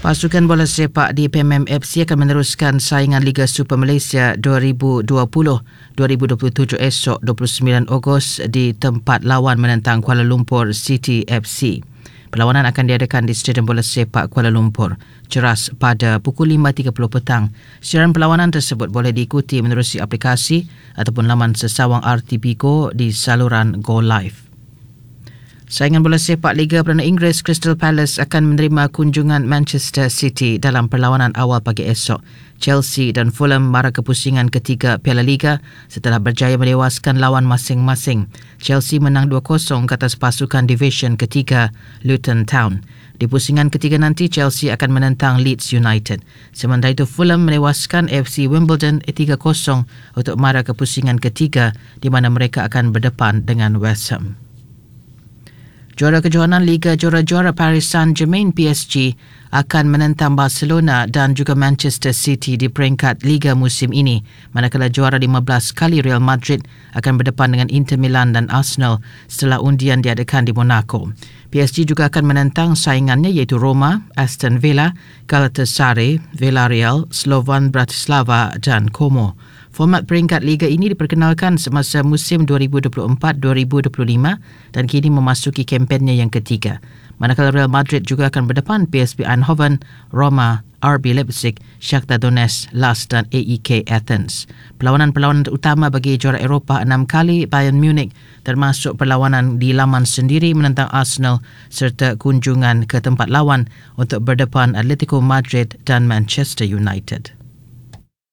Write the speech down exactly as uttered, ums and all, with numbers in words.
Pasukan bola sepak di P M M F C akan meneruskan saingan Liga Super Malaysia dua ribu dua puluh dua ribu dua puluh tujuh esok dua puluh sembilan Ogos di tempat lawan menentang Kuala Lumpur City F C. Perlawanan akan diadakan di Stadium Bola Sepak Kuala Lumpur, Ceras pada pukul lima tiga puluh petang. Siaran perlawanan tersebut boleh diikuti menerusi aplikasi ataupun laman sesawang R T B Go di saluran Go Live. Saingan bola sepak Liga Perdana Inggeris Crystal Palace akan menerima kunjungan Manchester City dalam perlawanan awal pagi esok. Chelsea dan Fulham mara kepusingan ketiga Piala Liga setelah berjaya menewaskan lawan masing-masing. Chelsea menang dua kosong ke atas pasukan Division ketiga Luton Town. Di pusingan ketiga nanti Chelsea akan menentang Leeds United. Sementara itu Fulham menewaskan F C Wimbledon tiga kosong untuk mara kepusingan ketiga di mana mereka akan berdepan dengan West Ham. Juara kejohanan Liga Juara-Juara Paris Saint-Germain P S G akan menentang Barcelona dan juga Manchester City di peringkat Liga musim ini, manakala juara lima belas kali Real Madrid akan berdepan dengan Inter Milan dan Arsenal setelah undian diadakan di Monaco. P S G juga akan menentang saingannya iaitu Roma, Aston Villa, Galatasaray, Villarreal, Slovan Bratislava dan Como. Format peringkat Liga ini diperkenalkan semasa musim dua ribu dua puluh empat dua ribu dua puluh lima dan kini memasuki kempennya yang ketiga. Manakala Real Madrid juga akan berdepan P S V Eindhoven, Roma, R B Leipzig, Shakhtar Donetsk, L A S dan A E K Athens. Perlawanan-perlawanan utama bagi juara Eropah enam kali Bayern Munich termasuk perlawanan di laman sendiri menentang Arsenal serta kunjungan ke tempat lawan untuk berdepan Atletico Madrid dan Manchester United.